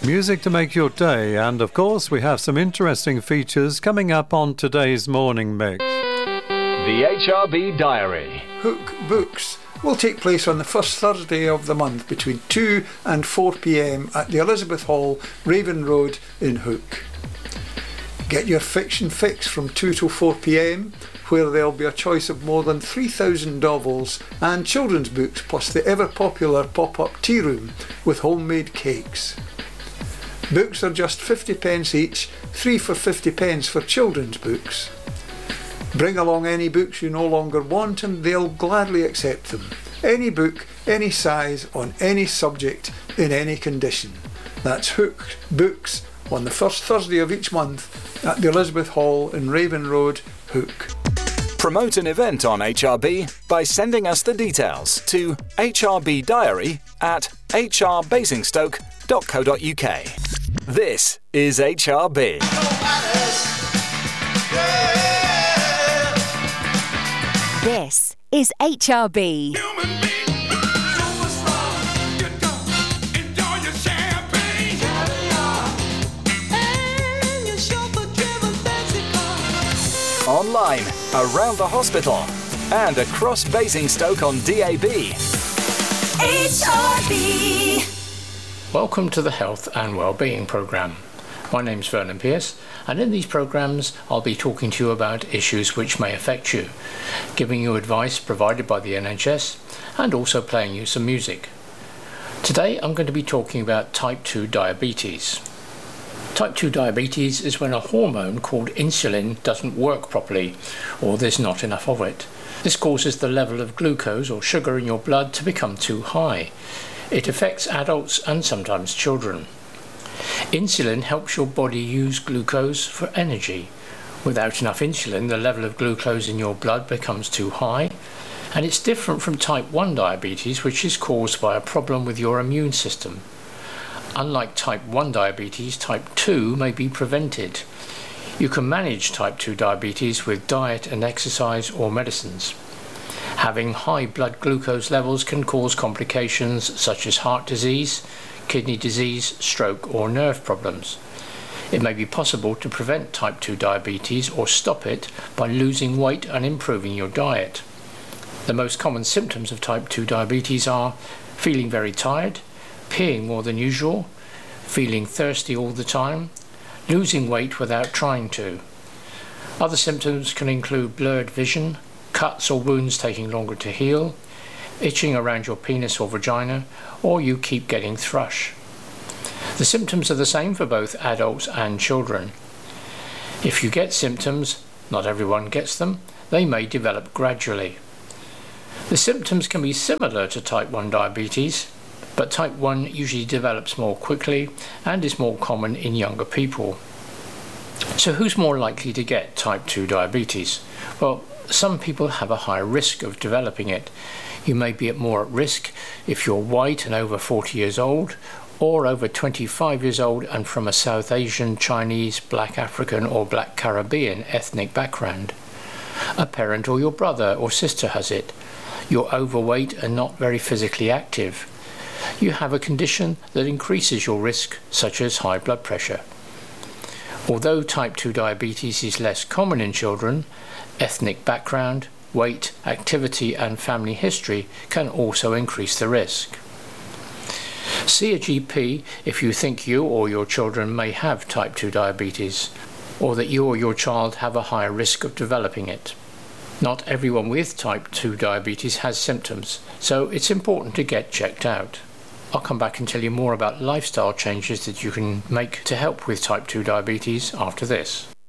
Music to make your day, and of course we have some interesting features coming up on today's morning mix. The HRB Diary. Hook Books will take place on the first Thursday of the month between 2 and 4 p.m. at the Elizabeth Hall, Raven Road in Hook. Get your fiction fix from 2 to 4 p.m, where there'll be a choice of more than 3,000 novels and children's books, plus the ever-popular pop-up tea room with homemade cakes. Books are just 50p each, 3 for 50p for children's books. Bring along any books you no longer want and they'll gladly accept them. Any book, any size, on any subject, in any condition. That's Hook Books on the first Thursday of each month at the Elizabeth Hall in Raven Road, Hook. Promote an event on HRB by sending us the details to hrbdiary@hrbasingstoke.co.uk. This is HRB. This is HRB. Online, around the hospital, and across Basingstoke on DAB. HRB. Welcome to the Health and Wellbeing Programme. My name's Vernon Pierce, and in these programmes I'll be talking to you about issues which may affect you, giving you advice provided by the NHS, and also playing you some music. Today I'm going to be talking about type 2 diabetes. Type 2 diabetes is when a hormone called insulin doesn't work properly, or there's not enough of it. This causes the level of glucose or sugar in your blood to become too high. It affects adults and sometimes children. Insulin helps your body use glucose for energy. Without enough insulin, the level of glucose in your blood becomes too high, and it's different from type 1 diabetes, which is caused by a problem with your immune system. Unlike type 1 diabetes, type 2 may be prevented. You can manage type 2 diabetes with diet and exercise or medicines. Having high blood glucose levels can cause complications such as heart disease, kidney disease, stroke or nerve problems. It may be possible to prevent type 2 diabetes or stop it by losing weight and improving your diet. The most common symptoms of type 2 diabetes are feeling very tired, peeing more than usual, feeling thirsty all the time, losing weight without trying to. Other symptoms can include blurred vision, cuts or wounds taking longer to heal, itching around your penis or vagina, or you keep getting thrush. The symptoms are the same for both adults and children. If you get symptoms, not everyone gets them, they may develop gradually. The symptoms can be similar to type 1 diabetes, but type 1 usually develops more quickly and is more common in younger people. So who's more likely to get type 2 diabetes? Well, some people have a higher risk of developing it. You may be more at risk if you're white and over 40 years old, or over 25 years old and from a South Asian, Chinese, Black African or Black Caribbean ethnic background. A parent or your brother or sister has it. You're overweight and not very physically active. You have a condition that increases your risk, such as high blood pressure. Although type 2 diabetes is less common in children, ethnic background, weight, activity and family history can also increase the risk. See a GP if you think you or your children may have type 2 diabetes, or that you or your child have a higher risk of developing it. Not everyone with type 2 diabetes has symptoms, so it's important to get checked out. I'll come back and tell you more about lifestyle changes that you can make to help with type 2 diabetes after this.